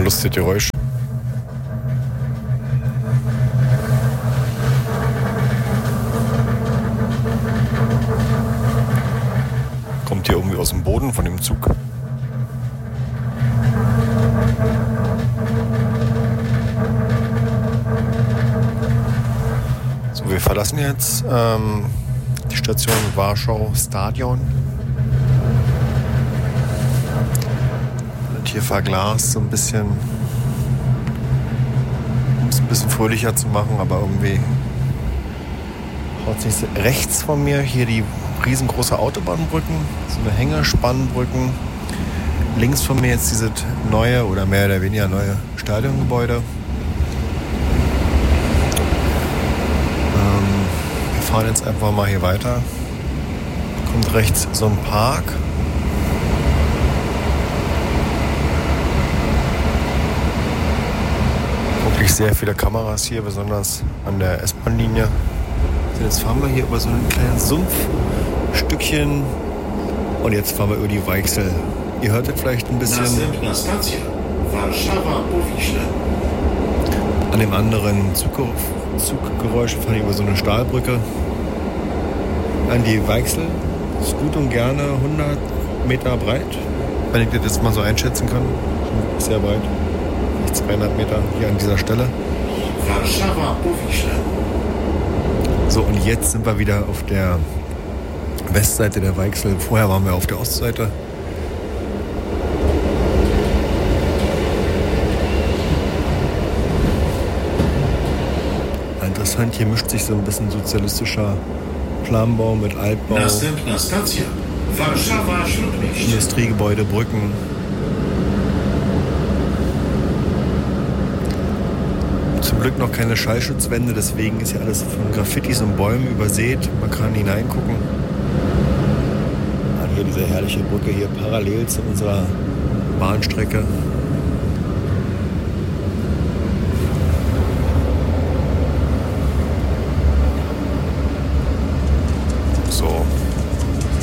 lustiges Geräusch. Kommt hier irgendwie aus dem Boden von dem Zug. So, wir verlassen jetzt die Station Warschau Stadion. Und hier verglast so ein bisschen, um es ein bisschen fröhlicher zu machen, aber irgendwie haut sich rechts von mir hier die riesengroße Autobahnbrücken, so eine Hängespannbrücken. Links von mir jetzt dieses neue oder mehr oder weniger neue Stadiongebäude. Wir fahren jetzt einfach mal hier weiter. Kommt rechts so ein Park. Wirklich sehr viele Kameras hier, besonders an der S-Bahn-Linie. Jetzt fahren wir hier über so ein kleines Sumpfstückchen und jetzt fahren wir über die Weichsel. Ihr hörtet vielleicht ein bisschen an dem anderen Zuggeräusch, fahren wir über so eine Stahlbrücke an die Weichsel. Ist gut und gerne 100 Meter breit, wenn ich das jetzt mal so einschätzen kann. Sehr breit, nicht 200 Meter hier an dieser Stelle. So, und jetzt sind wir wieder auf der Westseite der Weichsel. Vorher waren wir auf der Ostseite. Interessant, hier mischt sich so ein bisschen sozialistischer Planbau mit Altbau, Industriegebäude, Brücken. Zum Glück noch keine Schallschutzwände, deswegen ist hier alles von Graffitis und Bäumen übersät. Man kann hineingucken. Hier diese herrliche Brücke hier parallel zu unserer Bahnstrecke.